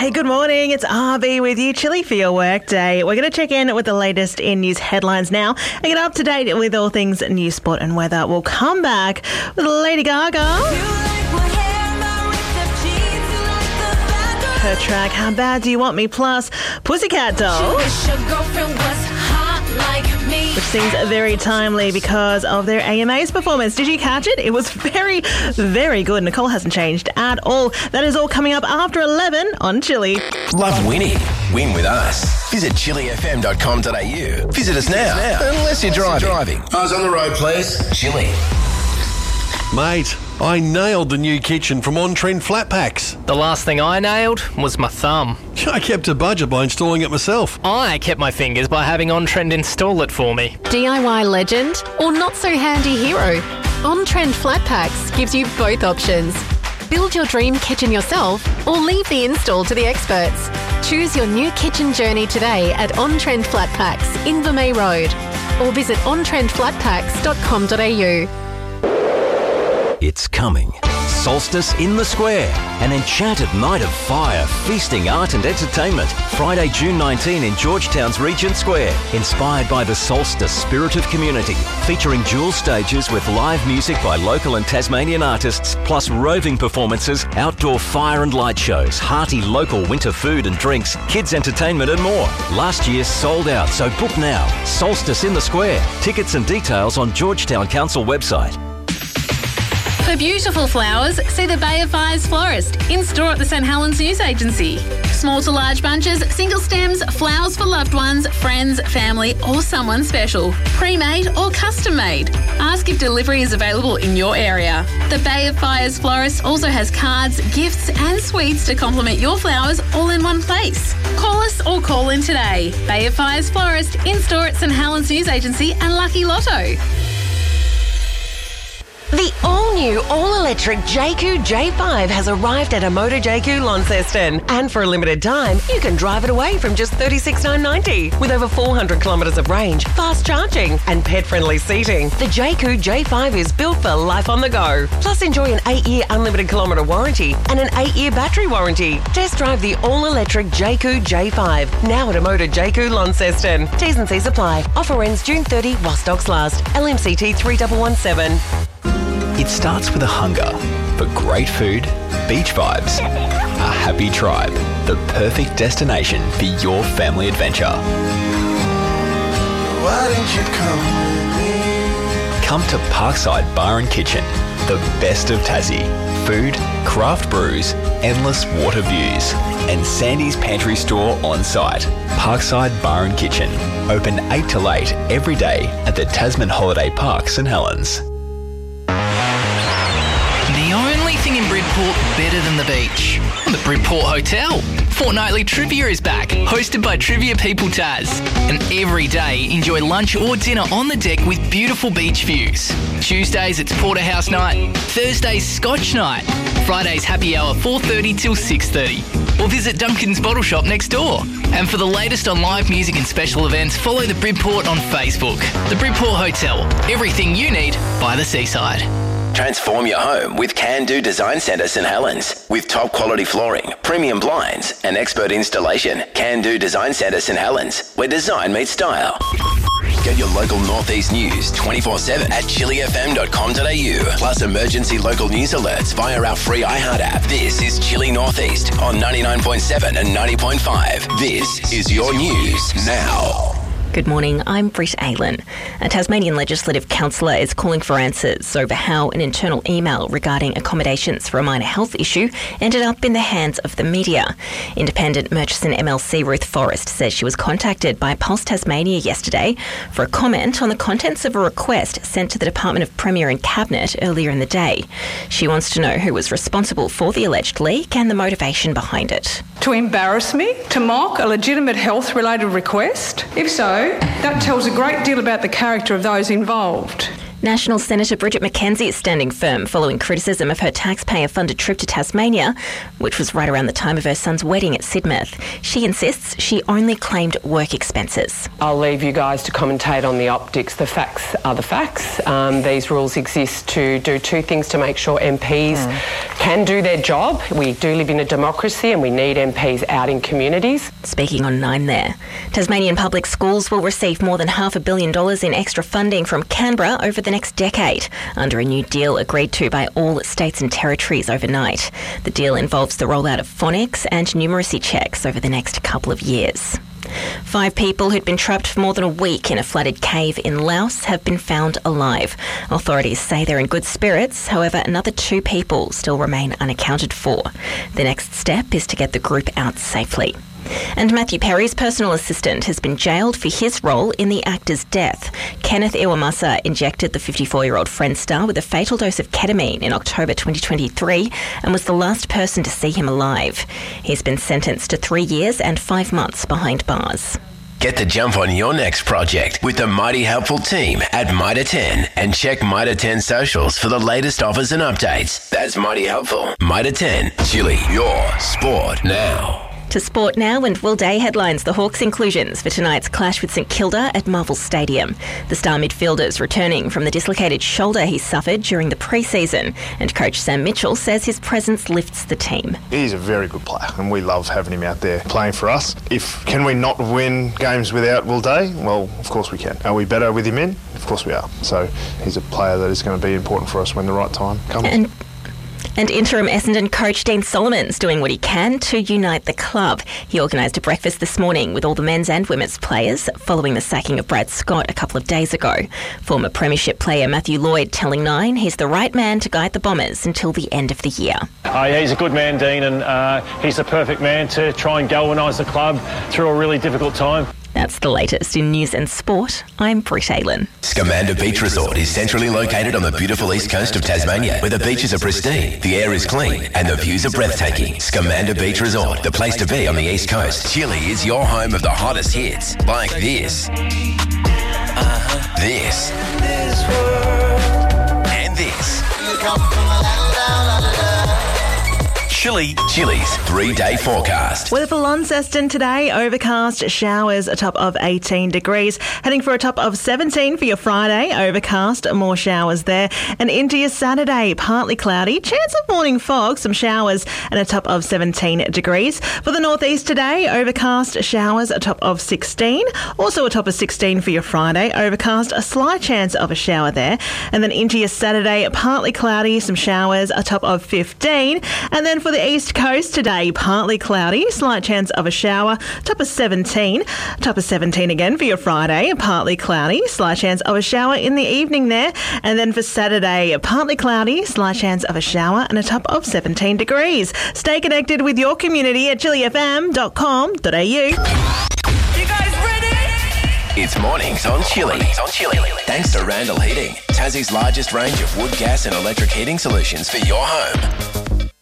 Hey, good morning. It's RB with you. Chilly for your work day. We're going to check in with the latest in news headlines now and get up to date with all things news, sport and weather. We'll come back with Lady Gaga. Her track, How Bad Do You Want Me? Plus Pussycat Dolls, which seems very timely because of their AMAs performance. Did you catch it? It was very, very good. Nicole hasn't changed at all. That is all coming up after 11 on Chilli. Love winning? Win with us. Visit chillifm.com.au. Visit us now. Unless you're driving. Eyes on the road, please. Chilli. Mate, I nailed the new kitchen from On Trend Flat Packs. The last thing I nailed was my thumb. I kept a budget by installing it myself. I kept my fingers by having On Trend install it for me. DIY legend or not so handy hero? On Trend Flat Packs gives you both options. Build your dream kitchen yourself or leave the install to the experts. Choose your new kitchen journey today at On Trend Flat Packs in Vermeer Road or visit ontrendflatpacks.com.au. It's coming. Solstice in the Square. An enchanted night of fire, feasting, art and entertainment. Friday, June 19 in Georgetown's Regent Square. Inspired by the Solstice spirit of community. Featuring dual stages with live music by local and Tasmanian artists, plus roving performances, outdoor fire and light shows, hearty local winter food and drinks, kids entertainment and more. Last year sold out, so book now. Solstice in the Square. Tickets and details on Georgetown Council website. For beautiful flowers, see the Bay of Fires florist in store at the St Helens News Agency. Small to large bunches, single stems, flowers for loved ones, friends, family or someone special. Pre-made or custom made. Ask if delivery is available in your area. The Bay of Fires florist also has cards, gifts and sweets to complement your flowers all in one place. Call us or call in today. Bay of Fires florist in store at St Helens News Agency and Lucky Lotto. The all-new, all-electric Jayco J5 has arrived at Amoda Jayco Launceston. And for a limited time, you can drive it away from just $36,990. With over 400 kilometres of range, fast charging and pet-friendly seating, the Jayco J5 is built for life on the go. Plus, enjoy an 8-year unlimited kilometre warranty and an 8-year battery warranty. Test drive the all-electric Jayco J5, now at Amoda Jayco Launceston. T's and C's apply. Offer ends June 30 while stocks last. LMCT 3117. It starts with a hunger for great food, beach vibes, a happy tribe, the perfect destination for your family adventure. Why didn't you come with me? Come to Parkside Bar and Kitchen, the best of Tassie. Food, craft brews, endless water views, and Sandy's Pantry Store on site. Parkside Bar and Kitchen, open 8 till 8 every day at the Tasman Holiday Park, St Helens. The only thing in Bridport better than the beach. The Bridport Hotel. Fortnightly Trivia is back, hosted by Trivia People Taz. And every day, enjoy lunch or dinner on the deck with beautiful beach views. Tuesdays, it's Porterhouse night. Thursdays, Scotch night. Fridays, happy hour 4:30 till 6:30. Or visit Duncan's Bottle Shop next door. And for the latest on live music and special events, follow the Bridport on Facebook. The Bridport Hotel. Everything you need by the seaside. Transform your home with Can Do Design Centre St Helens. With top quality flooring, premium blinds and expert installation. Can Do Design Centre St Helens, where design meets style. Get your local Northeast news 24/7 at chillifm.com.au. Plus emergency local news alerts via our free iHeart app. This is Chilli Northeast on 99.7 and 90.5. This is your news now. Good morning, I'm Britt Aylan. A Tasmanian Legislative Councillor is calling for answers over how an internal email regarding accommodations for a minor health issue ended up in the hands of the media. Independent Murchison MLC Ruth Forrest says she was contacted by Pulse Tasmania yesterday for a comment on the contents of a request sent to the Department of Premier and Cabinet earlier in the day. She wants to know who was responsible for the alleged leak and the motivation behind it. To embarrass me? To mock a legitimate health-related request? If so, that tells a great deal about the character of those involved. National Senator Bridget McKenzie is standing firm following criticism of her taxpayer-funded trip to Tasmania, which was right around the time of her son's wedding at Sidmouth. She insists she only claimed work expenses. I'll leave you guys to commentate on the optics. The facts are the facts. These rules exist to do two things to make sure MPs can do their job. We do live in a democracy and we need MPs out in communities. Speaking on 9 there. Tasmanian public schools will receive more than $500 million in extra funding from Canberra over the next decade, under a new deal agreed to by all states and territories overnight. The deal involves the rollout of phonics and numeracy checks over the next couple of years. 5 people who'd been trapped for more than a week in a flooded cave in Laos have been found alive. Authorities say they're in good spirits, however, another 2 people still remain unaccounted for. The next step is to get the group out safely. And Matthew Perry's personal assistant has been jailed for his role in the actor's death. Kenneth Iwamasa injected the 54-year-old Friends star with a fatal dose of ketamine in October 2023 and was the last person to see him alive. He's been sentenced to 3 years and 5 months behind bars. Get the jump on your next project with the Mighty Helpful team at Mitre 10 and check Mitre 10 socials for the latest offers and updates. That's Mighty Helpful. Mitre 10, Chili, your sport now. To sport now and Will Day headlines the Hawks' inclusions for tonight's clash with St Kilda at Marvel Stadium. The star midfielder's returning from the dislocated shoulder he suffered during the pre-season, and coach Sam Mitchell says his presence lifts the team. He's a very good player and we love having him out there playing for us. Can we not win games without Will Day? Well, of course we can. Are we better with him in? Of course we are. So he's a player that is going to be important for us when the right time comes. And interim Essendon coach Dean Solomon's doing what he can to unite the club. He organised a breakfast this morning with all the men's and women's players following the sacking of Brad Scott a couple of days ago. Former premiership player Matthew Lloyd telling Nine he's the right man to guide the Bombers until the end of the year. He's a good man, Dean, and he's the perfect man to try and galvanise the club through a really difficult time. That's the latest in news and sport. I'm Britt Aylan. Scamander Beach Resort is centrally located on the beautiful east coast of Tasmania, where the beaches are pristine, the air is clean, and the views are breathtaking. Scamander Beach Resort, the place to be on the east coast. Chile is your home of the hottest hits, like this, this, and this. Chili's 3-day forecast. Weather for Launceston today, overcast, showers, a top of 18 degrees. Heading for a top of 17 for your Friday, overcast, more showers there. And into your Saturday, partly cloudy, chance of morning fog, some showers, and a top of 17 degrees. For the northeast today, overcast, showers, a top of 16. Also a top of 16 for your Friday, overcast, a slight chance of a shower there. And then into your Saturday, partly cloudy, some showers, a top of 15. And then for the east coast today, partly cloudy, slight chance of a shower, top of 17. Top of 17 again for your Friday, partly cloudy, slight chance of a shower in the evening there. And then for Saturday, partly cloudy, slight chance of a shower and a top of 17 degrees. Stay connected with your community at chilifm.com.au. You guys ready? It's mornings on Chili. Thanks to Randall Heating, Tassie's largest range of wood, gas and electric heating solutions for your home.